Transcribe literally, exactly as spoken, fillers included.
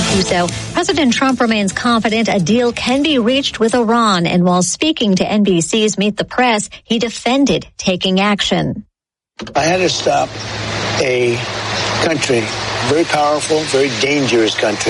So, President Trump remains confident a deal can be reached with Iran, and while speaking to N B C's Meet the Press, he defended taking action. I had to stop a country, very powerful, very dangerous country,